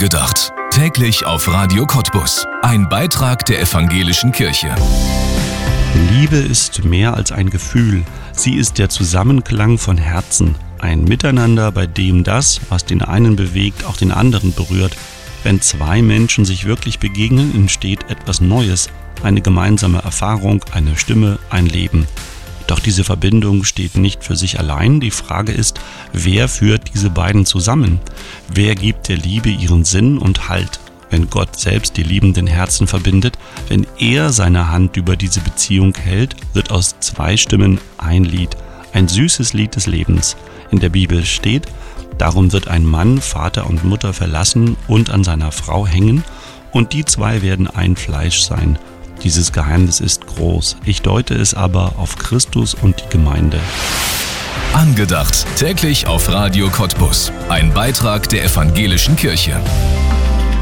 Angedacht. Täglich auf Radio Cottbus. Ein Beitrag der Evangelischen Kirche. Liebe ist mehr als ein Gefühl. Sie ist der Zusammenklang von Herzen. Ein Miteinander, bei dem das, was den einen bewegt, auch den anderen berührt. Wenn zwei Menschen sich wirklich begegnen, entsteht etwas Neues. Eine gemeinsame Erfahrung, eine Stimme, ein Leben. Doch diese Verbindung steht nicht für sich allein. Die Frage ist, wer führt diese beiden zusammen? Wer gibt der Liebe ihren Sinn und Halt? Wenn Gott selbst die liebenden Herzen verbindet, wenn er seine Hand über diese Beziehung hält, wird aus zwei Stimmen ein Lied, ein süßes Lied des Lebens. In der Bibel steht, darum wird ein Mann Vater und Mutter verlassen und an seiner Frau hängen, und die zwei werden ein Fleisch sein. Dieses Geheimnis ist groß. Ich deute es aber auf Christus und die Gemeinde. Angedacht. Täglich auf Radio Cottbus. Ein Beitrag der Evangelischen Kirche.